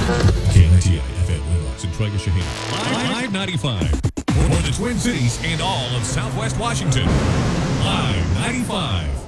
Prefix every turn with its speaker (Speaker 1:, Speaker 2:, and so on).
Speaker 1: KNTI FM Windows and Traeger Shaheen. Live 95. For the Twin Cities and all of Southwest Washington. Live 95.